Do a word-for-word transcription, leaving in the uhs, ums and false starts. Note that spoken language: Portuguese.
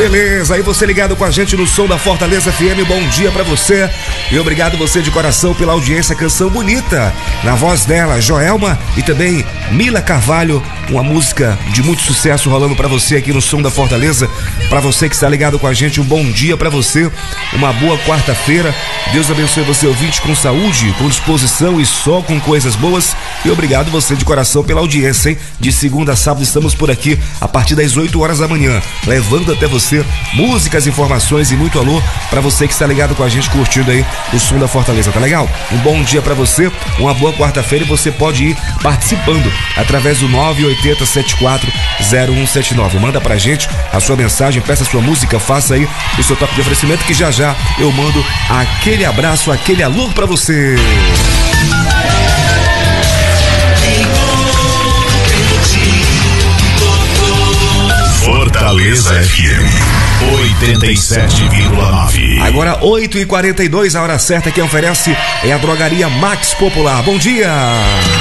beleza? Aí você ligado com a gente no som da Fortaleza F M, bom dia pra você. E obrigado você de coração pela audiência. Canção bonita, na voz dela, Joelma e também Mila Carvalho. Uma música de muito sucesso rolando pra você aqui no som da Fortaleza. Pra você que está ligado com a gente, um bom dia pra você. Uma boa quarta-feira. Deus abençoe você, ouvinte, com saúde, com disposição e só com coisas boas. E obrigado você de coração pela audiência, hein? De segunda a sábado estamos por aqui a partir das oito horas da manhã, levando até você músicas, informações e muito alô pra você que está ligado com a gente, curtindo aí o som da Fortaleza, tá legal? Um bom dia pra você, uma boa quarta-feira, e você pode ir participando através do nove oito zero sete quatro zero um sete nove. Manda pra gente a sua mensagem, peça a sua música, faça aí o seu toque de oferecimento, que já já eu mando aquele abraço, aquele alô pra você. Fortaleza F M oitenta e sete vírgula nove. Agora oito e quarenta e dois, a hora certa. Quem oferece é a drogaria Max Popular. Bom dia!